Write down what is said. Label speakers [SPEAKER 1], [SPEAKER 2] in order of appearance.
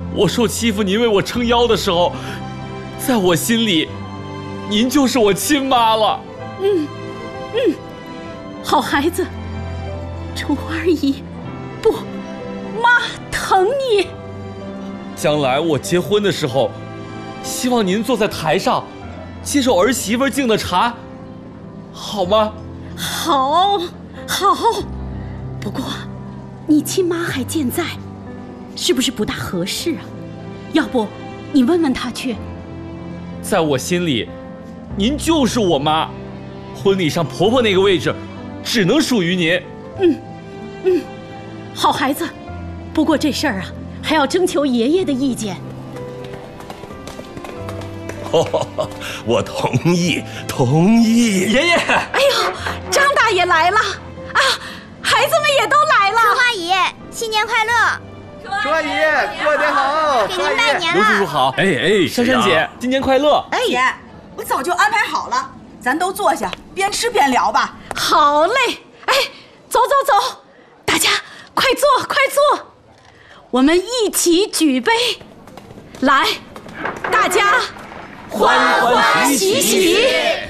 [SPEAKER 1] 我受欺负，您为我撑腰的时候，在我心里，您就是我亲妈了。
[SPEAKER 2] 好孩子，春花儿姨，不，妈疼你。
[SPEAKER 1] 将来我结婚的时候，希望您坐在台上，接受儿媳妇敬的茶，好吗？
[SPEAKER 2] 好，好。不过，你亲妈还健在，是不是不大合适啊？要不，你问问她去。
[SPEAKER 1] 在我心里，您就是我妈，婚礼上婆婆那个位置，只能属于您。
[SPEAKER 2] 好孩子，不过这事儿啊，还要征求爷爷的意见。
[SPEAKER 3] 我同意，同意。
[SPEAKER 1] 爷爷，
[SPEAKER 2] 哎呦，张大爷来了啊！孩子们也都来了。
[SPEAKER 4] 春花姨，新年快乐！
[SPEAKER 5] 春花姨过年好，
[SPEAKER 4] 给您拜年
[SPEAKER 1] 刘叔叔
[SPEAKER 4] 了。
[SPEAKER 1] 好。
[SPEAKER 3] 哎，
[SPEAKER 1] 珊珊姐，新年快乐！
[SPEAKER 6] 哎，姐，我早就安排好了，咱都坐下，边吃边聊吧。
[SPEAKER 2] 好嘞，哎，走走走，大家快坐快坐，我们一起举杯，来，大家欢欢喜喜。